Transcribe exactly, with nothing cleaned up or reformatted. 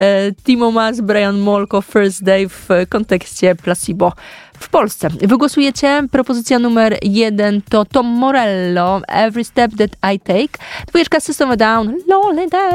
Timo Maas, Brian Molko, First Day w kontekście Placebo w Polsce. Wygłosujecie. Propozycja numer jeden to Tom Morello, Every Step That I Take. Dwójeczka System of a Down, Lonely Day.